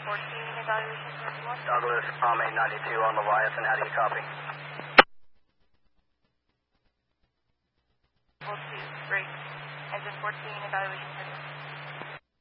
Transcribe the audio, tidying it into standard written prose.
14, evaluation 31. Douglas, Palm 892 on Leviathan. How do you copy? Level 2, break. Engine 14, evaluation 31.